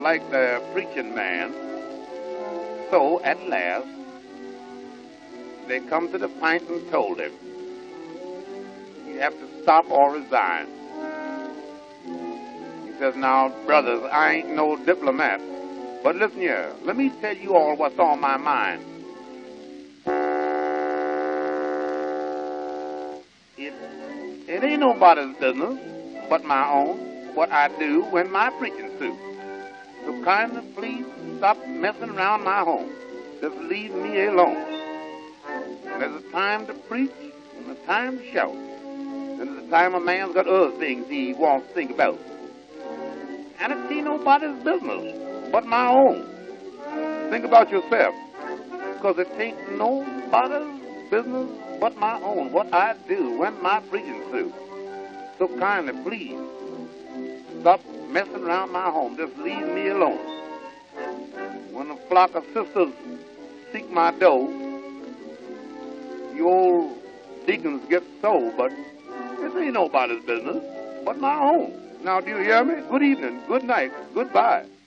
like the preaching man. So at last, they come to the point and told him, you have to stop or resign. He says, now, brothers, I ain't no diplomat, but listen here, let me tell you all what's on my mind. It ain't nobody's business but my own, what I do when my preaching suit. So kindly please stop messing around my home. Just leave me alone. There's a time to preach and a time to shout. And there's a time a man's got other things he wants to think about. And it ain't nobody's business but my own. Think about yourself. Because it ain't nobody's business but my own, what I do when my preaching suit. So kindly please stop messing around my home. Just leave me alone. When a flock of sisters seek my door, you old deacons get so, but this ain't nobody's business but my own. Now, do you hear me? Good evening, good night, goodbye.